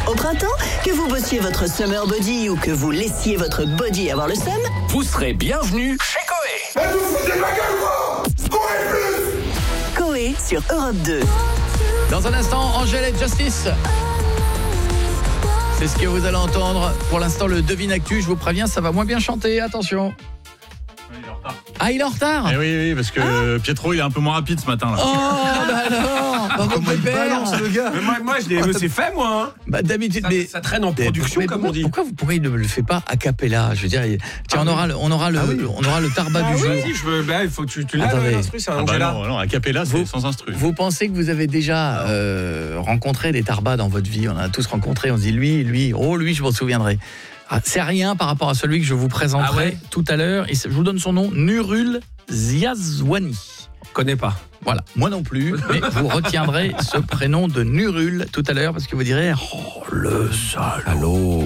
Au printemps, que vous bossiez votre summer body ou que vous laissiez votre body avoir le seum, Vous serez bienvenus chez Coé. Mais vous foutez ma gueule, quoi. Coé sur Europe 2. Dans un instant, Angèle et Justice. C'est ce que vous allez entendre. Pour l'instant, le Devine Actu, je vous préviens, ça va moins bien chanter. Attention. Il est en retard. Ah, il est en retard. Eh oui, parce que Pietro, il est un peu moins rapide ce matin. Là. Oh, bah alors. Comment il balance, le gars. Mais moi c'est fait, moi. Hein. Bah, d'habitude, mais... Ça traîne en production, comme on dit. Pourquoi il ne le fait pas a cappella? Je veux dire, tiens, on aura le tarba du jour. Vas-y, il faut que tu l'as, Attendez. l'instru, c'est un Angela. Non, a cappella, c'est sans instru. Vous pensez que vous avez déjà rencontré des tarbas dans votre vie? On en a tous rencontré, on se dit lui, je m'en souviendrai. Ah, c'est rien par rapport à celui que je vous présenterai tout à l'heure. Et je vous donne son nom, Nurul Ziazouani. Connais pas. Voilà, moi non plus, mais vous retiendrez ce prénom de Nurul tout à l'heure parce que vous direz oh, le salaud.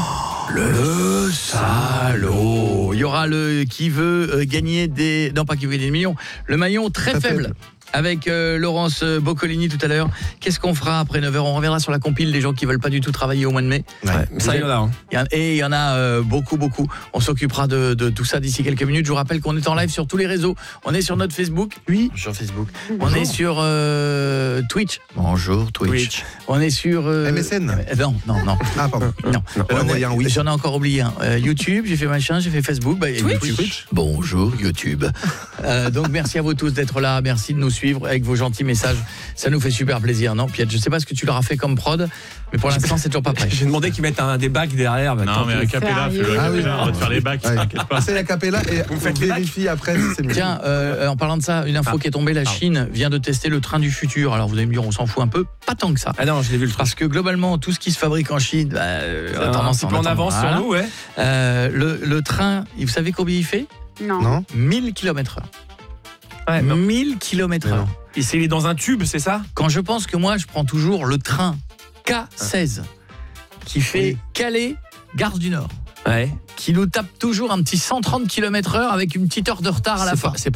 Le salaud. Il y aura le qui veut gagner des... Non, pas qui veut gagner des millions. Le maillon très faible. Avec Laurence Boccolini tout à l'heure. Qu'est-ce qu'on fera après 9h? On reviendra sur la compile des gens qui veulent pas du tout travailler au mois de mai. Ouais, ça, il y en a. Hein. Et il y en a beaucoup. On s'occupera de tout ça d'ici quelques minutes. Je vous rappelle qu'on est en live sur tous les réseaux. On est sur notre Facebook. Oui, sur Facebook. On est sur Twitch. Bonjour Twitch. On est sur... MSN. Non. Ah, pardon. Non. J'en ai encore oublié un. YouTube, j'ai fait machin, j'ai fait Facebook. Twitch. Bonjour YouTube. Donc merci à vous tous d'être là. Merci de nous suivre avec vos gentils messages. Ça nous fait super plaisir, non, Piet? Je sais pas ce que tu leur as fait comme prod, mais pour l'instant, c'est toujours pas prêt. J'ai demandé qu'ils mettent des bacs derrière. Non, mais a cappella, on va te faire les bacs. C'est la capella et Vous on faites les vérifie après si c'est mieux. Tiens, en parlant de ça, une info qui est tombée, la Chine vient de tester le train du futur. Alors vous allez me dire, on s'en fout un peu, pas tant que ça. Ah non, je l'ai vu le truc. Parce que globalement, tout ce qui se fabrique en Chine, a tendance en avance sur nous, ouais. Le train, vous savez combien il fait? Non. 1000 km/h. Ouais, 1000 km/h. Et il est dans un tube, c'est ça? Quand je pense que moi, je prends toujours le train K16 qui fait Calais, Gare du Nord. Ouais. Qui nous tape toujours un petit 130 km/h avec une petite heure de retard à la fin. C'est